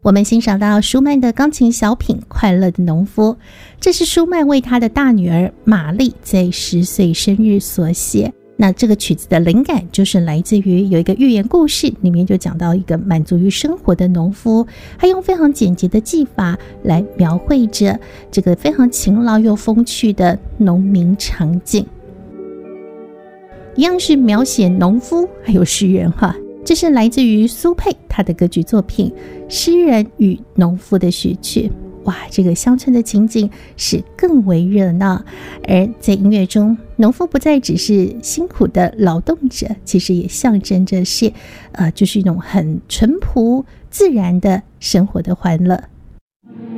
我们欣赏到舒曼的钢琴小品《快乐的农夫》，这是舒曼为他的大女儿玛丽在10岁生日所写。那这个曲子的灵感就是来自于有一个寓言故事，里面就讲到一个满足于生活的农夫，他用非常简洁的技法来描绘着这个非常勤劳又风趣的农民场景。一样是描写农夫还有诗人哈，这是来自于苏佩他的歌剧作品《诗人与农夫的序曲》。哇，这个乡村的情景是更为热闹，而在音乐中，农夫不再只是辛苦的劳动者，其实也象征着就是一种很淳朴自然的生活的欢乐。